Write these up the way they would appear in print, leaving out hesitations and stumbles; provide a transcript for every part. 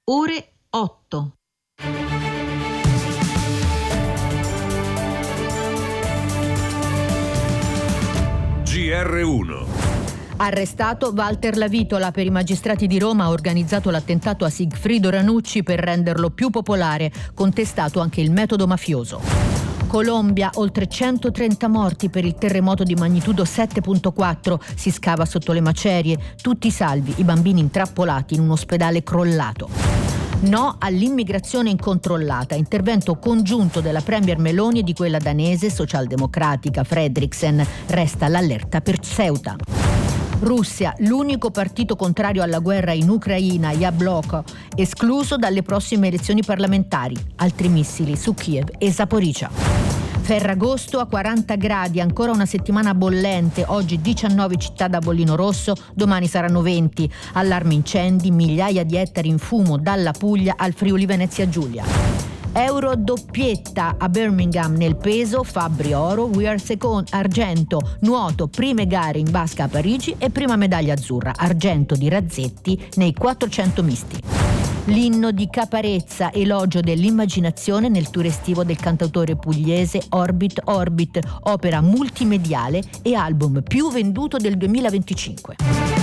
ore 8. GR1. Arrestato Walter Lavitola. Per i magistrati di Roma ha organizzato l'attentato a Sigfrido Ranucci per renderlo più popolare, contestato anche il metodo mafioso. Colombia, oltre 130 morti per il terremoto di magnitudo 7.4, si scava sotto le macerie, tutti salvi, i bambini intrappolati in un ospedale crollato. No all'immigrazione incontrollata, intervento congiunto della premier Meloni e di quella danese socialdemocratica Fredriksen, resta l'allerta per Ceuta. Russia, l'unico partito contrario alla guerra in Ucraina, Yabloko, escluso dalle prossime elezioni parlamentari. Altri missili su Kiev e Zaporizhzhia. Ferragosto a 40 gradi, ancora una settimana bollente, oggi 19 città da bollino rosso, domani saranno 20. Allarme incendi, migliaia di ettari in fumo dalla Puglia al Friuli Venezia Giulia. Euro doppietta a Birmingham nel peso, Fabbri oro, We Are Second argento, nuoto, prime gare in vasca a Parigi e prima medaglia azzurra, argento di Razzetti nei 400 misti. L'inno di Caparezza, elogio dell'immaginazione nel tour estivo del cantautore pugliese Orbit Orbit, opera multimediale e album più venduto del 2025.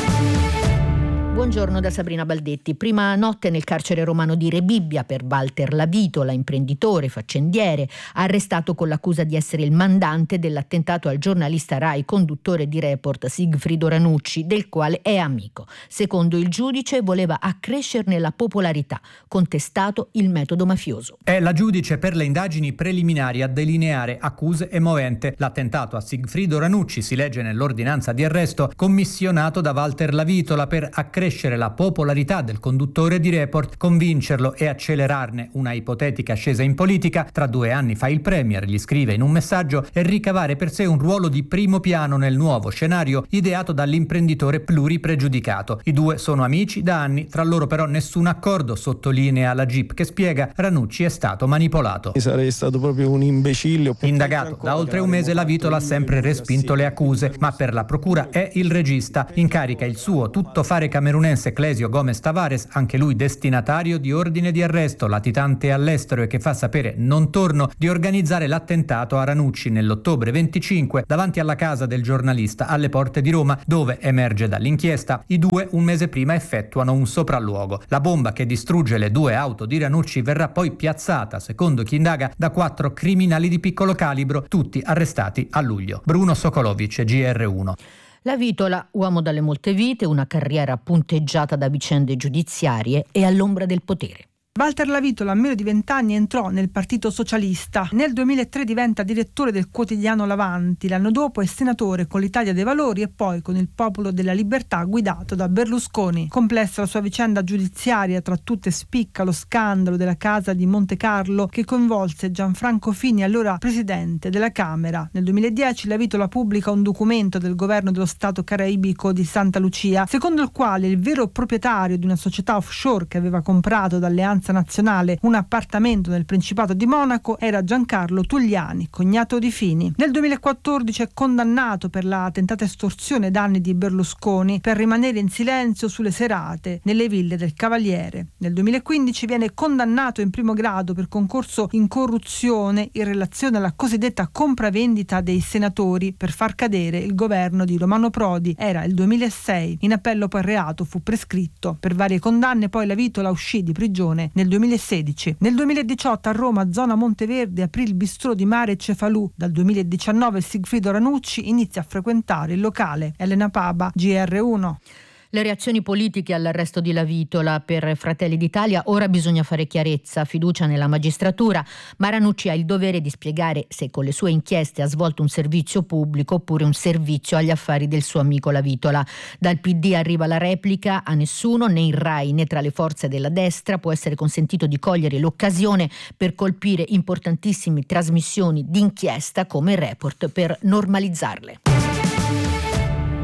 Buongiorno da Sabrina Baldetti. Prima notte nel carcere romano di Rebibbia per Walter Lavitola, imprenditore, faccendiere, arrestato con l'accusa di essere il mandante dell'attentato al giornalista Rai, conduttore di Report Sigfrido Ranucci, del quale è amico. Secondo il giudice voleva accrescerne la popolarità, contestato il metodo mafioso. È la giudice per le indagini preliminari a delineare accuse e movente. L'attentato a Sigfrido Ranucci, si legge nell'ordinanza di arresto, commissionato da Walter Lavitola per accrescere la popolarità del conduttore di Report, convincerlo e accelerarne una ipotetica ascesa in politica. Tra 2 anni fa il premier, gli scrive in un messaggio, e ricavare per sé un ruolo di primo piano nel nuovo scenario ideato dall'imprenditore pluripregiudicato. I due sono amici da anni, tra loro però nessun accordo, sottolinea la GIP, che spiega Ranucci è stato manipolato. Sarei stato proprio un imbecille. Indagato da oltre un mese, Lavitola ha sempre respinto le accuse, ma per la procura è il regista. Incarica il suo tuttofare camerunese Clesio Gomez Tavares, anche lui destinatario di ordine di arresto, latitante all'estero e che fa sapere non torno, di organizzare l'attentato a Ranucci nell'ottobre 25 davanti alla casa del giornalista alle porte di Roma, dove, emerge dall'inchiesta, i due un mese prima effettuano un sopralluogo. La bomba che distrugge le 2 auto di Ranucci verrà poi piazzata, secondo chi indaga, da 4 criminali di piccolo calibro, tutti arrestati a luglio. Bruno Sokolovic, GR1. Lavitola, uomo dalle molte vite, una carriera punteggiata da vicende giudiziarie e all'ombra del potere. Walter Lavitola a meno di 20 anni entrò nel Partito Socialista. Nel 2003 diventa direttore del quotidiano L'Avanti. L'anno dopo è senatore con l'Italia dei Valori e poi con il Popolo della Libertà guidato da Berlusconi. Complessa la sua vicenda giudiziaria, tra tutte spicca lo scandalo della casa di Monte Carlo che coinvolse Gianfranco Fini, allora presidente della Camera. Nel 2010 Lavitola pubblica un documento del governo dello Stato caraibico di Santa Lucia, secondo il quale il vero proprietario di una società offshore che aveva comprato dall'Alleanza Nazionale un appartamento nel Principato di Monaco era Giancarlo Tugliani, cognato di Fini. Nel 2014 è condannato per la tentata estorsione ai danni di Berlusconi per rimanere in silenzio sulle serate nelle ville del Cavaliere. Nel 2015 viene condannato in primo grado per concorso in corruzione in relazione alla cosiddetta compravendita dei senatori per far cadere il governo di Romano Prodi. Era il 2006. In appello poi il reato fu prescritto. Per varie condanne poi Lavitola uscì di prigione nel 2016. Nel 2018 a Roma, zona Monteverde, aprì il bistrò di Mare Cefalù. Dal 2019 Sigfrido Ranucci inizia a frequentare il locale. Elena Paba, GR1. Le reazioni politiche all'arresto di Lavitola per Fratelli d'Italia, ora bisogna fare chiarezza, fiducia nella magistratura, ma Ranucci ha il dovere di spiegare se con le sue inchieste ha svolto un servizio pubblico oppure un servizio agli affari del suo amico Lavitola. Dal PD arriva la replica: a nessuno, né in Rai né tra le forze della destra, può essere consentito di cogliere l'occasione per colpire importantissime trasmissioni d'inchiesta come Report per normalizzarle.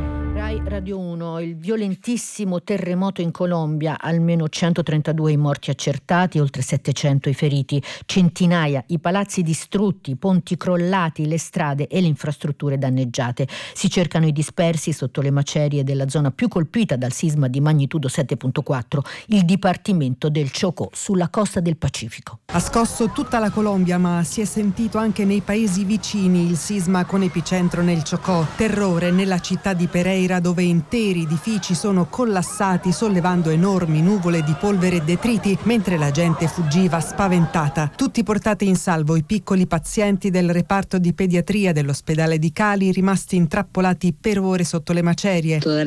Rai Radio 1, il violentissimo terremoto in Colombia, almeno 132 i morti accertati, oltre 700 i feriti, centinaia i palazzi distrutti, i ponti crollati, le strade e le infrastrutture danneggiate. Si cercano i dispersi sotto le macerie della zona più colpita dal sisma di magnitudo 7.4, il dipartimento del Chocó, sulla costa del Pacifico. Ha scosso tutta la Colombia, ma si è sentito anche nei paesi vicini il sisma con epicentro nel Chocó. Terrore nella città di Pereira, dove interi edifici sono collassati sollevando enormi nuvole di polvere e detriti mentre la gente fuggiva spaventata. Tutti portati in salvo i piccoli pazienti del reparto di pediatria dell'ospedale di Cali, rimasti intrappolati per ore sotto le macerie. Tutta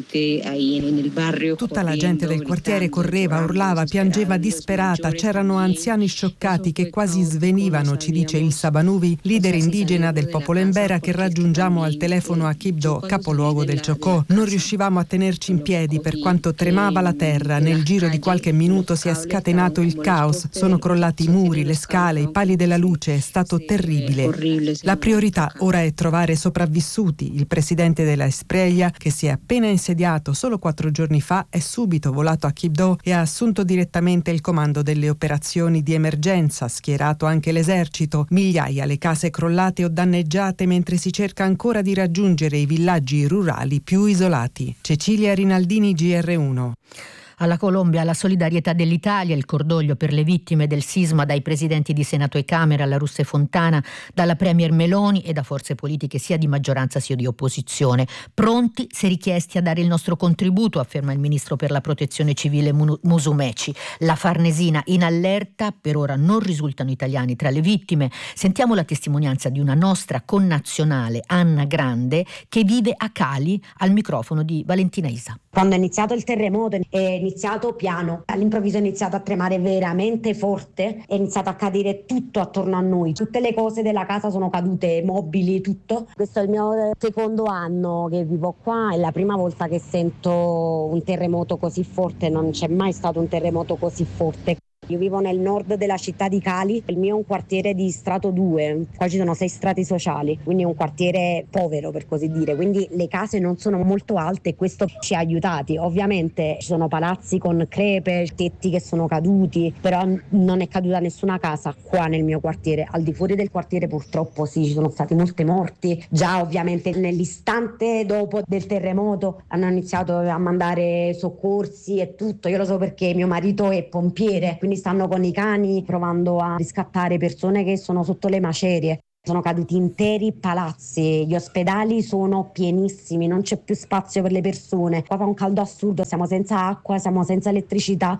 la gente del quartiere correva, urlava, piangeva disperata. C'erano anziani scioccati che quasi svenivano, ci dice il Sabanuvi, leader indigena del popolo Embera che raggiungiamo al telefono a Quibdó, capoluogo del Chocó. Non riuscivamo a tenerci in piedi per quanto tremava la terra. Nel giro di qualche minuto si è scatenato il caos. Sono crollati i muri, le scale, i pali della luce. È stato terribile. La priorità ora è trovare sopravvissuti. Il presidente della Espriella, che si è appena insediato solo 4 giorni fa, è subito volato a Quibdó e ha assunto direttamente il comando delle operazioni di emergenza, schierato anche l'esercito. Migliaia le case crollate o danneggiate mentre si cerca ancora di raggiungere i villaggi rurali più isolati. Cecilia Rinaldini, GR1. Alla Colombia la solidarietà dell'Italia, il cordoglio per le vittime del sisma dai presidenti di Senato e Camera, la Russa e Fontana, dalla premier Meloni e da forze politiche sia di maggioranza sia di opposizione. Pronti, se richiesti, a dare il nostro contributo, afferma il ministro per la protezione civile Musumeci. La Farnesina in allerta, per ora non risultano italiani tra le vittime. Sentiamo la testimonianza di una nostra connazionale, Anna Grande, che vive a Cali, al microfono di Valentina Isa. Quando è iniziato il terremoto è iniziato piano, all'improvviso è iniziato a tremare veramente forte, è iniziato a cadere tutto attorno a noi, tutte le cose della casa sono cadute, mobili, tutto. Questo è il mio secondo anno che vivo qua, è la prima volta che sento un terremoto così forte, non c'è mai stato un terremoto così forte. Io vivo nel nord della città di Cali, il mio è un quartiere di strato 2, qua ci sono 6 strati sociali, quindi è un quartiere povero per così dire, quindi le case non sono molto alte e questo ci ha aiutati. Ovviamente ci sono palazzi con crepe, tetti che sono caduti, però non è caduta nessuna casa qua nel mio quartiere. Al di fuori del quartiere purtroppo sì, ci sono stati molti morti, già ovviamente nell'istante dopo del terremoto hanno iniziato a mandare soccorsi e tutto, io lo so perché mio marito è pompiere, quindi stanno con i cani provando a riscattare persone che sono sotto le macerie. Sono caduti interi palazzi, gli ospedali sono pienissimi, non c'è più spazio per le persone. Qua fa un caldo assurdo, siamo senza acqua, siamo senza elettricità.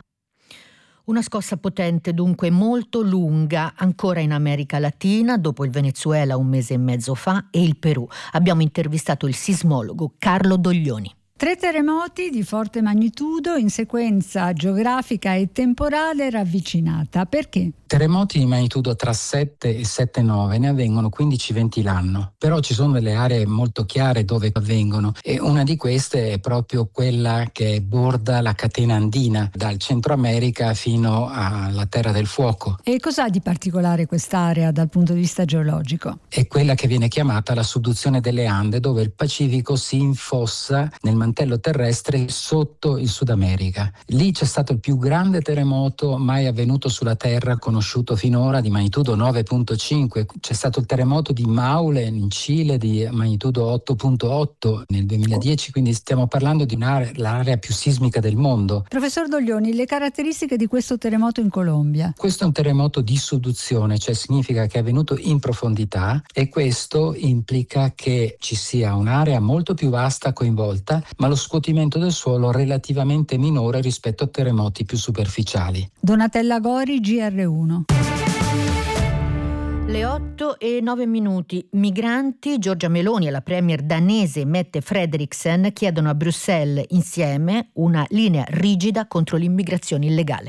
Una scossa potente, dunque molto lunga, ancora in America Latina, dopo il Venezuela 1 mese e mezzo fa e il Perù. Abbiamo intervistato il sismologo Carlo Doglioni. 3 terremoti di forte magnitudo in sequenza geografica e temporale ravvicinata. Perché? Terremoti di magnitudo tra 7 e 7,9 ne avvengono 15-20 l'anno, però ci sono delle aree molto chiare dove avvengono e una di queste è proprio quella che borda la catena andina, dal Centro America fino alla Terra del Fuoco. E cos'ha di particolare quest'area dal punto di vista geologico? È quella che viene chiamata la subduzione delle Ande, dove il Pacifico si infossa nel mantello terrestre sotto il Sud America. Lì c'è stato il più grande terremoto mai avvenuto sulla Terra, conosciuto finora, di magnitudo 9.5. C'è stato il terremoto di Maule in Cile di magnitudo 8.8 nel 2010, quindi stiamo parlando di l'area più sismica del mondo. Professor Doglioni, le caratteristiche di questo terremoto in Colombia? Questo è un terremoto di subduzione, cioè significa che è avvenuto in profondità e questo implica che ci sia un'area molto più vasta coinvolta, ma lo scuotimento del suolo relativamente minore rispetto a terremoti più superficiali. Donatella Gori, GR1. Le 8:09. Migranti, Giorgia Meloni e la premier danese Mette Frederiksen chiedono a Bruxelles insieme una linea rigida contro l'immigrazione illegale.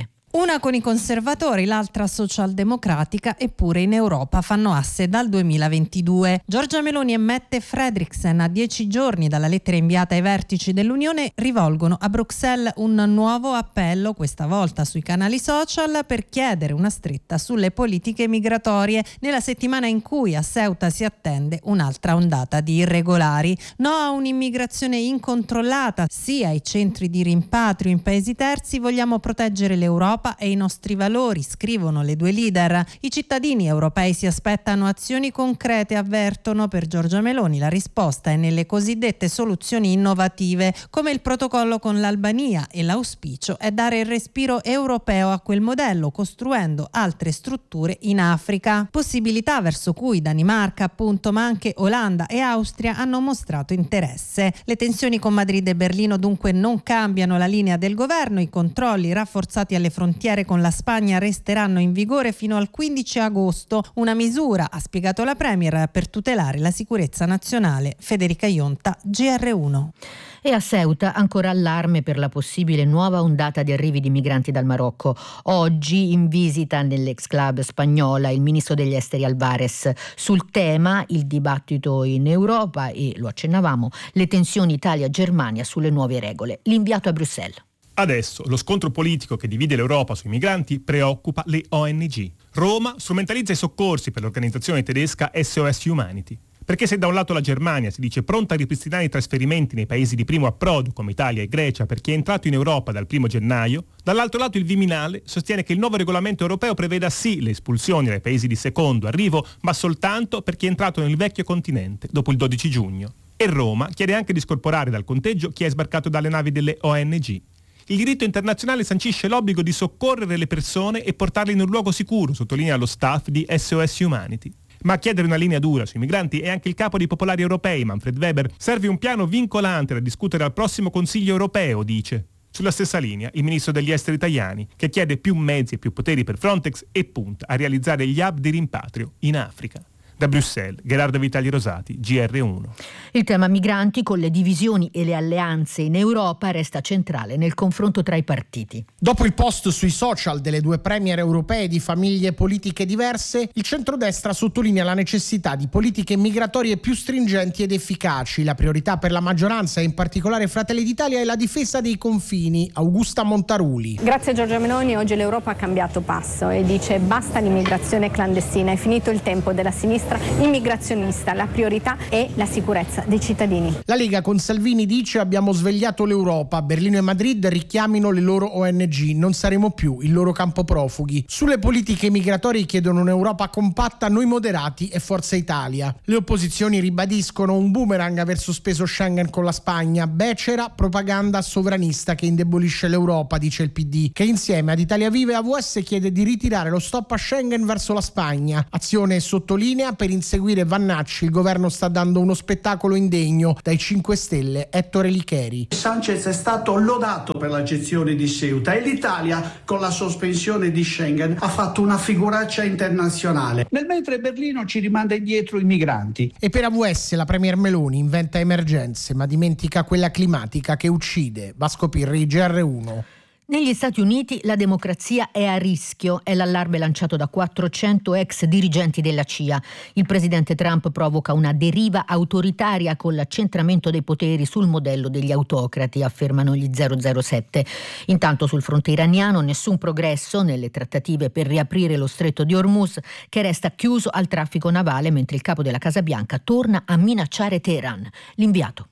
una con i conservatori, l'altra socialdemocratica, eppure in Europa fanno asse dal 2022. Giorgia Meloni e Mette Frederiksen, a 10 giorni dalla lettera inviata ai vertici dell'Unione, rivolgono a Bruxelles un nuovo appello, questa volta sui canali social, per chiedere una stretta sulle politiche migratorie nella settimana in cui a Ceuta si attende un'altra ondata di irregolari. No a un'immigrazione incontrollata, sì ai centri di rimpatrio in paesi terzi, vogliamo proteggere l'Europa e i nostri valori, scrivono le due leader. I cittadini europei si aspettano azioni concrete, avvertono. Per Giorgia Meloni la risposta è nelle cosiddette soluzioni innovative, come il protocollo con l'Albania, e l'auspicio è dare il respiro europeo a quel modello, costruendo altre strutture in Africa. Possibilità verso cui Danimarca, appunto, ma anche Olanda e Austria hanno mostrato interesse. Le tensioni con Madrid e Berlino dunque non cambiano la linea del governo. I controlli rafforzati alle frontiere con la Spagna resteranno in vigore fino al 15 agosto, una misura, ha spiegato la Premier, per tutelare la sicurezza nazionale. Federica Ionta, GR1. E a Ceuta ancora allarme per la possibile nuova ondata di arrivi di migranti dal Marocco. Oggi in visita nell'ex club spagnola il ministro degli esteri Alvarez. Sul tema il dibattito in Europa e, lo accennavamo, le tensioni Italia-Germania sulle nuove regole. L'inviato a Bruxelles. Adesso lo scontro politico che divide l'Europa sui migranti preoccupa le ONG. Roma strumentalizza i soccorsi per l'organizzazione tedesca SOS Humanity. Perché se da un lato la Germania si dice pronta a ripristinare i trasferimenti nei paesi di primo approdo come Italia e Grecia per chi è entrato in Europa dal 1 gennaio, dall'altro lato il Viminale sostiene che il nuovo regolamento europeo preveda sì le espulsioni dai paesi di secondo arrivo, ma soltanto per chi è entrato nel vecchio continente dopo il 12 giugno. E Roma chiede anche di scorporare dal conteggio chi è sbarcato dalle navi delle ONG. Il diritto internazionale sancisce l'obbligo di soccorrere le persone e portarle in un luogo sicuro, sottolinea lo staff di SOS Humanity. Ma a chiedere una linea dura sui migranti è anche il capo dei popolari europei, Manfred Weber. Serve un piano vincolante da discutere al prossimo Consiglio europeo, dice. Sulla stessa linea il ministro degli esteri Tajani, che chiede più mezzi e più poteri per Frontex e punta a realizzare gli hub di rimpatrio in Africa. Da Bruxelles, Gerardo Vitali Rosati, GR1. Il tema migranti, con le divisioni e le alleanze in Europa, resta centrale nel confronto tra i partiti. Dopo il post sui social delle due premier europee di famiglie politiche diverse, il centrodestra sottolinea la necessità di politiche migratorie più stringenti ed efficaci. La priorità per la maggioranza, e in particolare Fratelli d'Italia, è la difesa dei confini. Augusta Montaruli. Grazie a Giorgia Meloni oggi l'Europa ha cambiato passo e dice basta l'immigrazione clandestina, è finito il tempo della sinistra immigrazionista, la priorità è la sicurezza dei cittadini. La Lega con Salvini dice abbiamo svegliato l'Europa, Berlino e Madrid richiamino le loro ONG, non saremo più il loro campo profughi. Sulle politiche migratorie chiedono un'Europa compatta, noi moderati e Forza Italia. Le opposizioni ribadiscono un boomerang aver sospeso Schengen con la Spagna, becera propaganda sovranista che indebolisce l'Europa, dice il PD, che insieme ad Italia Viva e AVS chiede di ritirare lo stop a Schengen verso la Spagna. Azione sottolinea per inseguire Vannacci, il governo sta dando uno spettacolo indegno. Dai 5 Stelle, Ettore Licheri. Sanchez è stato lodato per la gestione di Ceuta e l'Italia, con la sospensione di Schengen, ha fatto una figuraccia internazionale. Nel mentre Berlino ci rimanda indietro i migranti. E per AVS la premier Meloni inventa emergenze, ma dimentica quella climatica che uccide. Vasco Pirri, GR1. Negli Stati Uniti la democrazia è a rischio, è l'allarme lanciato da 400 ex dirigenti della CIA. Il presidente Trump provoca una deriva autoritaria con l'accentramento dei poteri sul modello degli autocrati, affermano gli 007. Intanto sul fronte iraniano nessun progresso nelle trattative per riaprire lo stretto di Hormuz, che resta chiuso al traffico navale, mentre il capo della Casa Bianca torna a minacciare Teheran. L'inviato.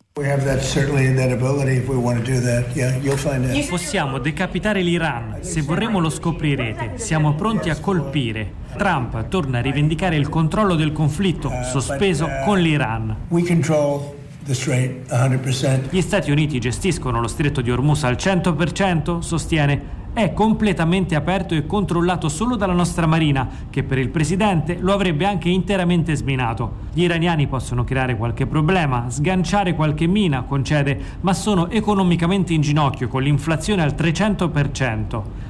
Possiamo decapitare l'Iran, se vorremo lo scoprirete, siamo pronti a colpire. Trump torna a rivendicare il controllo del conflitto sospeso con l'Iran. Gli Stati Uniti gestiscono lo stretto di Hormuz al 100%, sostiene. È completamente aperto e controllato solo dalla nostra marina, che per il presidente lo avrebbe anche interamente sminato. Gli iraniani possono creare qualche problema, sganciare qualche mina, concede, ma sono economicamente in ginocchio con l'inflazione al 300%.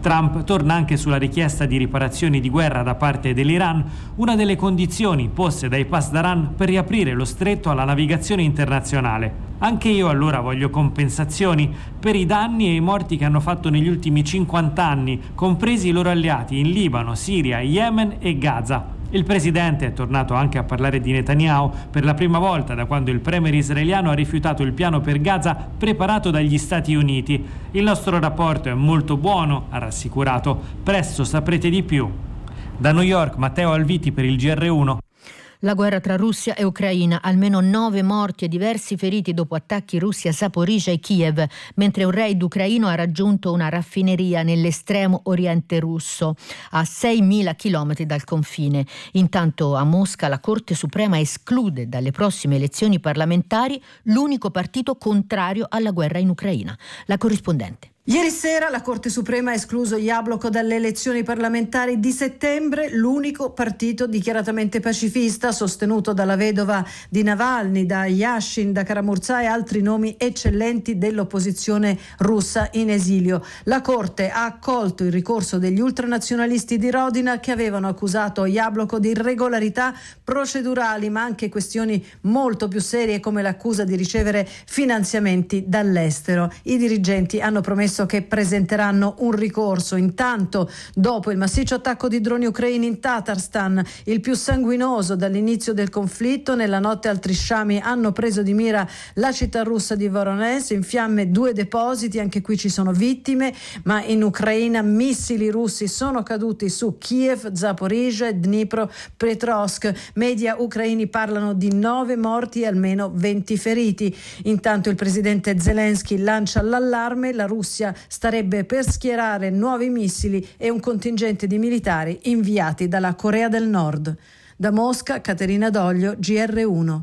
Trump torna anche sulla richiesta di riparazioni di guerra da parte dell'Iran, una delle condizioni poste dai Pasdaran per riaprire lo stretto alla navigazione internazionale. Anche io allora voglio compensazioni per i danni e i morti che hanno fatto negli ultimi 50 anni, compresi i loro alleati in Libano, Siria, Yemen e Gaza. Il presidente è tornato anche a parlare di Netanyahu per la prima volta da quando il premier israeliano ha rifiutato il piano per Gaza preparato dagli Stati Uniti. Il nostro rapporto è molto buono, ha rassicurato. Presto saprete di più. Da New York, Matteo Alviti per il GR1. La guerra tra Russia e Ucraina, almeno 9 morti e diversi feriti dopo attacchi russi a Zaporizhzhia e Kiev, mentre un raid ucraino ha raggiunto una raffineria nell'estremo oriente russo, a 6.000 chilometri dal confine. Intanto a Mosca la Corte Suprema esclude dalle prossime elezioni parlamentari l'unico partito contrario alla guerra in Ucraina. La corrispondente. Ieri sera la Corte Suprema ha escluso Jabloko dalle elezioni parlamentari di settembre, l'unico partito dichiaratamente pacifista sostenuto dalla vedova di Navalny, da Yashin, da Karamurza e altri nomi eccellenti dell'opposizione russa in esilio. La Corte ha accolto il ricorso degli ultranazionalisti di Rodina che avevano accusato Jabloko di irregolarità procedurali, ma anche questioni molto più serie come l'accusa di ricevere finanziamenti dall'estero. I dirigenti hanno promesso che presenteranno un ricorso. Intanto, dopo il massiccio attacco di droni ucraini in Tatarstan, il più sanguinoso dall'inizio del conflitto, nella notte altri sciami hanno preso di mira la città russa di Voronezh, in fiamme 2 depositi, anche qui ci sono vittime, ma in Ucraina missili russi sono caduti su Kiev, Zaporizhzhia, Dnipro, Petrovsk. Media ucraini parlano di 9 morti e almeno 20 feriti. Intanto il presidente Zelensky lancia l'allarme, la Russia starebbe per schierare nuovi missili e un contingente di militari inviati dalla Corea del Nord. Da Mosca, Caterina Doglio, GR1.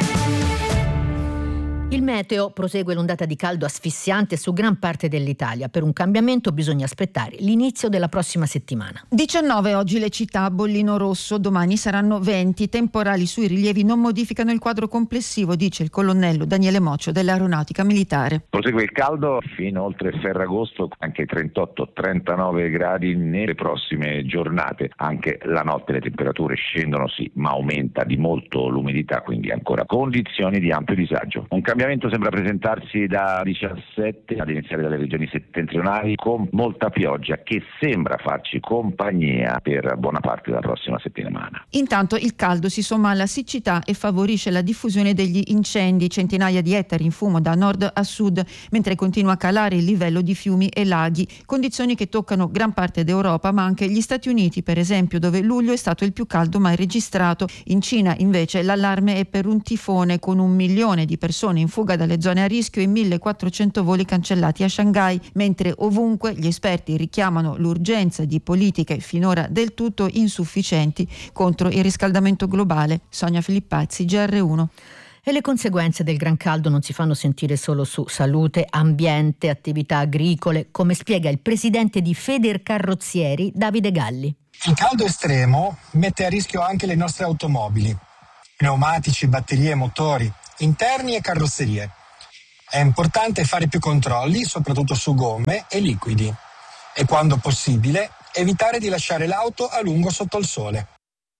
Il meteo: prosegue l'ondata di caldo asfissiante su gran parte dell'Italia. Per un cambiamento bisogna aspettare l'inizio della prossima settimana. 19 oggi le città a bollino rosso, domani saranno 20. Temporali sui rilievi non modificano il quadro complessivo, dice il colonnello Daniele Moccio dell'Aeronautica Militare. Prosegue il caldo fino oltre Ferragosto, anche 38-39 gradi nelle prossime giornate. Anche la notte le temperature scendono sì, ma aumenta di molto l'umidità, quindi ancora condizioni di ampio disagio. Un cambiamento sembra presentarsi da 17 ad iniziare dalle regioni settentrionali, con molta pioggia che sembra farci compagnia per buona parte della prossima settimana. Intanto il caldo si somma alla siccità e favorisce la diffusione degli incendi, centinaia di ettari in fumo da nord a sud, mentre continua a calare il livello di fiumi e laghi, condizioni che toccano gran parte d'Europa, ma anche gli Stati Uniti, per esempio, dove luglio è stato il più caldo mai registrato. In Cina invece l'allarme è per un tifone, con 1 milione di persone in fuga dalle zone a rischio e 1.400 voli cancellati a Shanghai, mentre ovunque gli esperti richiamano l'urgenza di politiche finora del tutto insufficienti contro il riscaldamento globale. Sonia Filippazzi, GR1. E le conseguenze del gran caldo non si fanno sentire solo su salute, ambiente, attività agricole, come spiega il presidente di Federcarrozzieri, Davide Galli. Il caldo estremo mette a rischio anche le nostre automobili, pneumatici, batterie, motori interni e carrozzerie. È importante fare più controlli, soprattutto su gomme e liquidi, e quando possibile evitare di lasciare l'auto a lungo sotto il sole.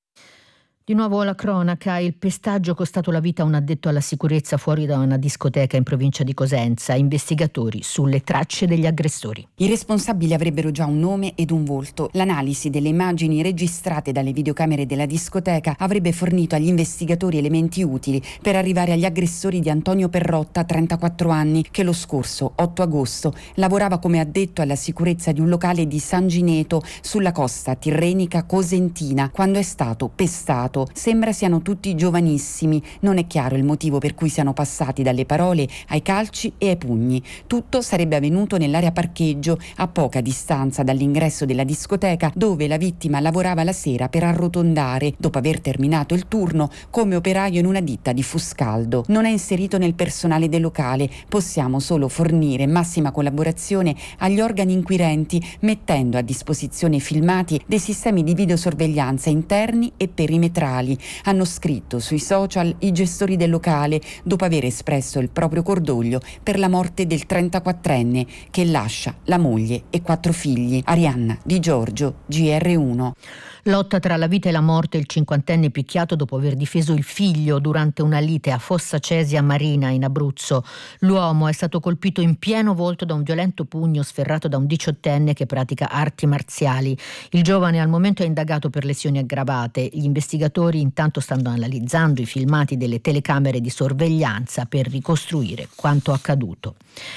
Di nuovo la cronaca: il pestaggio costato la vita a un addetto alla sicurezza fuori da una discoteca in provincia di Cosenza. Investigatori sulle tracce degli aggressori. I responsabili avrebbero già un nome ed un volto. L'analisi delle immagini registrate dalle videocamere della discoteca avrebbe fornito agli investigatori elementi utili per arrivare agli aggressori di Antonio Perrotta, 34 anni, che lo scorso 8 agosto lavorava come addetto alla sicurezza di un locale di San Gineto sulla costa tirrenica cosentina quando è stato pestato. Sembra siano tutti giovanissimi, non è chiaro il motivo per cui siano passati dalle parole ai calci e ai pugni. Tutto sarebbe avvenuto nell'area parcheggio, a poca distanza dall'ingresso della discoteca, dove la vittima lavorava la sera per arrotondare, dopo aver terminato il turno, come operaio in una ditta di Fuscaldo. Non è inserito nel personale del locale, possiamo solo fornire massima collaborazione agli organi inquirenti, mettendo a disposizione filmati dei sistemi di videosorveglianza interni e perimetrali teatrali, hanno scritto sui social i gestori del locale dopo aver espresso il proprio cordoglio per la morte del 34enne che lascia la moglie e 4 figli. Arianna Di Giorgio, GR1. Lotta tra la vita e la morte, il 50enne picchiato dopo aver difeso il figlio durante una lite a Fossa Cesia Marina in Abruzzo. L'uomo è stato colpito in pieno volto da un violento pugno sferrato da un 18enne che pratica arti marziali. Il giovane al momento è indagato per lesioni aggravate. Gli investigatori intanto stanno analizzando i filmati delle telecamere di sorveglianza per ricostruire quanto accaduto.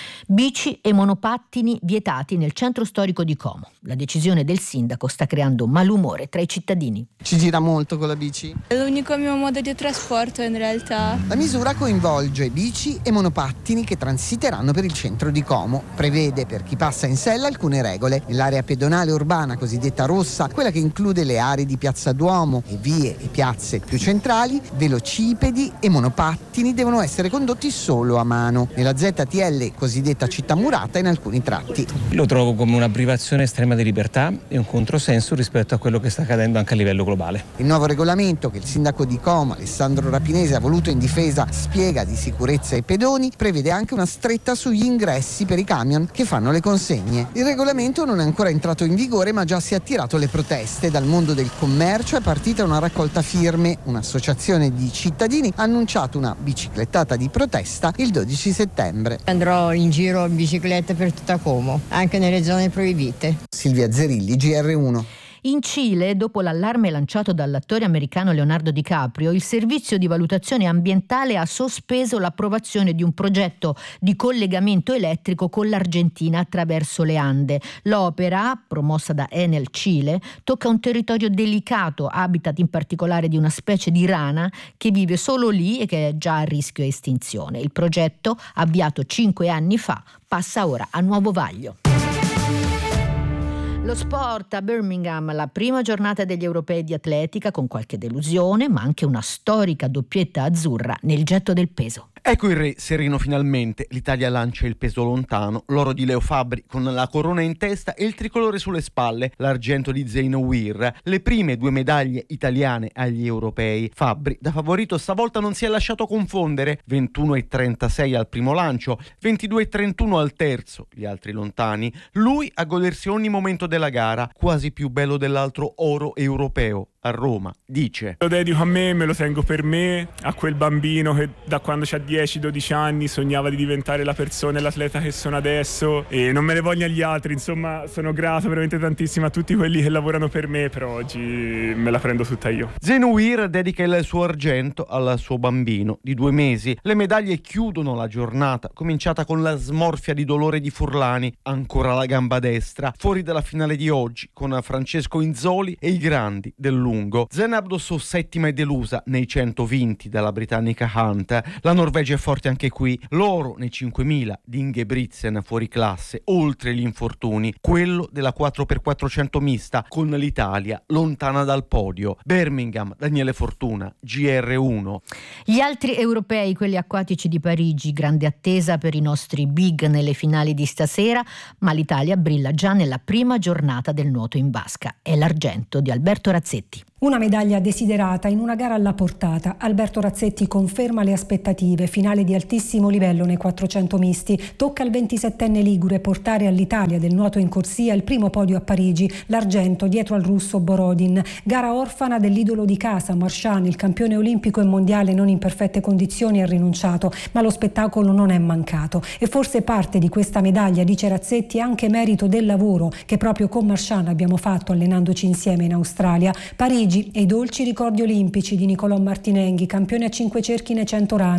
Bici e monopattini vietati nel centro storico di Como. La decisione del sindaco sta creando malumore tra i cittadini. Ci gira molto con la bici? È l'unico mio modo di trasporto in realtà. La misura coinvolge bici e monopattini che transiteranno per il centro di Como. Prevede per chi passa in sella alcune regole. Nell'area pedonale urbana cosiddetta rossa, quella che include le aree di Piazza Duomo e vie e piazze più centrali, velocipedi e monopattini devono essere condotti solo a mano. Nella ZTL cosiddetta città murata in alcuni tratti. Lo trovo come una privazione estrema di libertà e un controsenso rispetto a quello che sta accadendo anche a livello globale. Il nuovo regolamento che il sindaco di Como, Alessandro Rapinese, ha voluto in difesa spiega di sicurezza ai pedoni, prevede anche una stretta sugli ingressi per i camion che fanno le consegne. Il regolamento non è ancora entrato in vigore, ma già si è attirato le proteste. Dal mondo del commercio è partita una raccolta firme. Un'associazione di cittadini ha annunciato una biciclettata di protesta il 12 settembre. Andrò in giro in bicicletta per tutta Como, anche nelle zone proibite. Silvia Zerilli, GR1. In Cile, dopo l'allarme lanciato dall'attore americano Leonardo DiCaprio, il servizio di valutazione ambientale ha sospeso l'approvazione di un progetto di collegamento elettrico con l'Argentina attraverso le Ande. L'opera, promossa da Enel Cile, tocca un territorio delicato, habitat in particolare di una specie di rana che vive solo lì e che è già a rischio estinzione. Il progetto, avviato 5 anni fa, passa ora a nuovo vaglio. Lo sport a Birmingham, la prima giornata degli europei di atletica con qualche delusione, ma anche una storica doppietta azzurra nel getto del peso. Ecco il re sereno finalmente, l'Italia lancia il peso lontano, l'oro di Leo Fabbri con la corona in testa e il tricolore sulle spalle, l'argento di Zeino Weir, le prime 2 medaglie italiane agli europei. Fabbri da favorito stavolta non si è lasciato confondere, 21,36 al primo lancio, 22,31 al terzo, gli altri lontani, lui a godersi ogni momento della gara, quasi più bello dell'altro oro europeo. A Roma, dice: lo dedico a me lo tengo per me, a quel bambino che da quando c'ha 10-12 anni sognava di diventare la persona e l'atleta che sono adesso, e non me ne voglio agli altri, insomma sono grato veramente tantissimo a tutti quelli che lavorano per me, però oggi me la prendo tutta io. Zeino Weir dedica il suo argento al suo bambino di 2 mesi. Le medaglie chiudono la giornata, cominciata con la smorfia di dolore di Furlani, ancora la gamba destra, fuori dalla finale di oggi con Francesco Inzoli e i grandi del lungo. Zen Abdosso settima e delusa nei 100 vinti dalla britannica Hunt. La Norvegia è forte anche qui, l'oro nei 5000 di Ingebrigtsen fuori classe, oltre gli infortuni, quello della 4x400 mista con l'Italia lontana dal podio. Birmingham, Daniele Fortuna, GR1. Gli altri europei, quelli acquatici di Parigi, grande attesa per i nostri big nelle finali di stasera, ma l'Italia brilla già nella prima giornata del nuoto in vasca. È l'argento di Alberto Razzetti. Una medaglia desiderata in una gara alla portata. Alberto Razzetti conferma le aspettative, finale di altissimo livello nei 400 misti. Tocca al 27enne ligure portare all'Italia del nuoto in corsia il primo podio a Parigi, l'argento dietro al russo Borodin. Gara orfana dell'idolo di casa, Marchand, il campione olimpico e mondiale non in perfette condizioni, ha rinunciato, ma lo spettacolo non è mancato. E forse parte di questa medaglia, dice Razzetti, è anche merito del lavoro che proprio con Marchand abbiamo fatto allenandoci insieme in Australia. Parigi e i dolci ricordi olimpici di Nicolò Martinenghi, campione a 5 cerchi nei 100 run.